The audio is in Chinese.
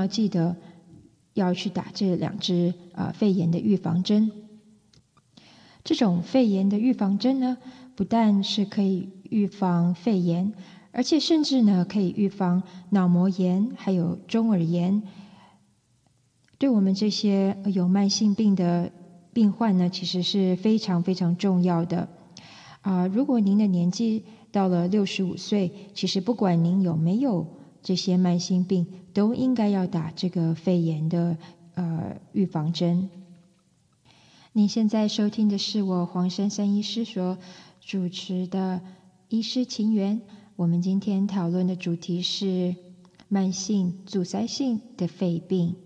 要记得要去打这2支肺炎的预防针。这种肺炎的预防针呢，不但是可以预防肺炎，而且甚至呢可以预防脑膜炎还有中耳炎。对我们这些有慢性病的病患呢，其实是非常非常重要的。如果您的年纪到了65岁，其实不管您有没有这些慢性病，都应该要打这个肺炎的预防针。您现在收听的是我黄珊珊医师所主持的医师情缘。我们今天讨论的主题是慢性阻塞性的肺病。